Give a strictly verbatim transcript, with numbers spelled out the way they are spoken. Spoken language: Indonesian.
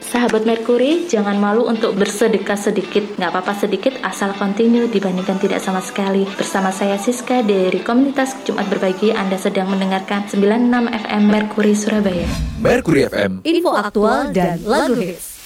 Sahabat Merkuri, jangan malu untuk bersedekah sedikit. Nggak apa-apa sedikit, asal continue dibandingkan tidak sama sekali. Bersama saya Siska dari komunitas Jumat Berbagi, Anda sedang mendengarkan sembilan puluh enam F M Merkuri Surabaya. Merkuri F M, info aktual dan lagu hits.